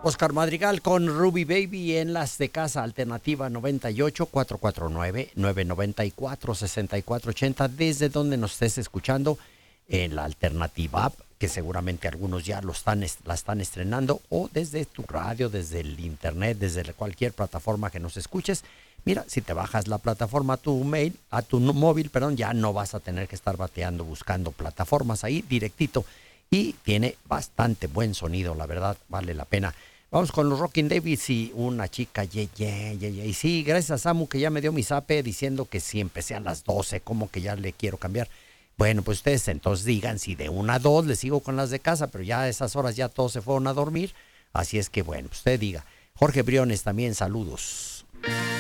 Oscar Madrigal con Ruby Baby en las de casa alternativa 98-449-994-6480 desde donde nos estés escuchando en la alternativa app, que seguramente algunos ya la están estrenando, o desde tu radio, desde el internet, desde cualquier plataforma que nos escuches. Mira, si te bajas la plataforma a tu móvil, ya no vas a tener que estar bateando buscando plataformas ahí directito, y tiene bastante buen sonido, la verdad, vale la pena. Vamos con los Rocking Davids y una chica, Y sí, gracias a Samu que ya me dio mi zape diciendo que si empecé a las 12, como que ya le quiero cambiar. Bueno, pues ustedes entonces digan si de 1 a 2 les sigo con las de casa, pero ya a esas horas ya todos se fueron a dormir. Así es que bueno, usted diga. Jorge Briones también, saludos.